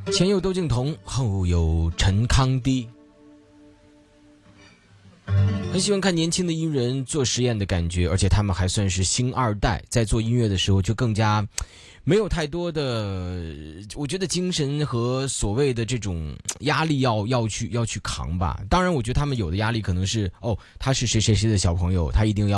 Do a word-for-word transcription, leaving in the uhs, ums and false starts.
前有窦靖童，后有陈康低。很喜欢看年轻的音人做实验的感觉，而且他们还算是星二代，在做音乐的时候就更加没有太多的，我觉得精神和所谓的这种压力要要去要去扛吧。当然我觉得他们有的压力可能是哦，他是谁谁谁的小朋友，他一定要